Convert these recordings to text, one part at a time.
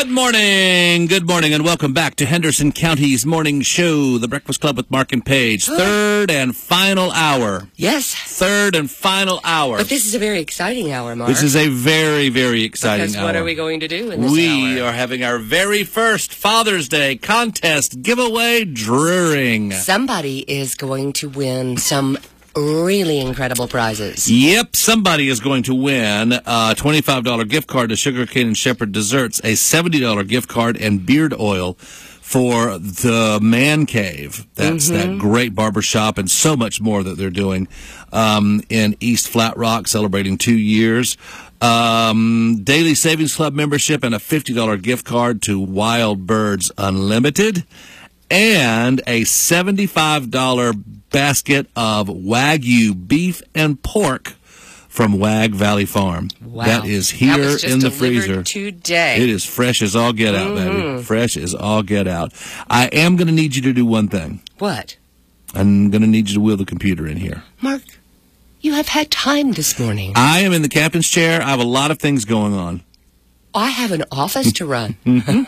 Good morning, and welcome back to Henderson County's morning show, The Breakfast Club with Mark and Paige. Third and final hour. Yes. Third and final hour. But this is a very exciting hour, Mark. This is a very, very exciting because hour. what are we going to do in this hour? We are having our very first Father's Day contest giveaway drawing. Somebody is going to win some really incredible prizes. Yep, somebody is going to win a $25 gift card to Sugar Cane and Shepherd Desserts, a $70 gift card, and beard oil for the Man Cave. That's that great barbershop and so much more that they're doing in East Flat Rock, celebrating 2 years. Daily Savings Club membership and a $50 gift card to Wild Birds Unlimited. And a $75 basket of Wagyu beef and pork from Wag Valley Farm. Wow. That is here that was just in the freezer today. It is fresh as all get out, baby. Fresh as all get out. I am going to need you to do one thing. What? I'm going to need you to wheel the computer in here. Mark, you have had time this morning. I am in the captain's chair. I have a lot of things going on. I have an office to run.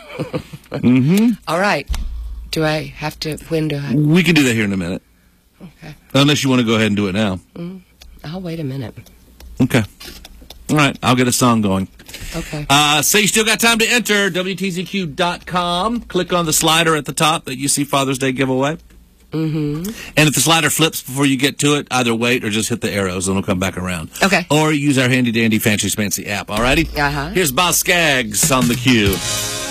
All right. Do I have to, when do I? We can do that here in a minute. Okay. Unless you want to go ahead and do it now. I'll wait a minute. Okay. All right. I'll get a song going. Okay. So you still got time to enter. WTZQ.com. Click on the slider at the top that you see Father's Day giveaway. And if the slider flips before you get to it, either wait or just hit the arrows and it'll come back around. Okay. Or use our handy-dandy fancy-spancy app. All righty? Uh-huh. Here's Boz Scaggs on the cue.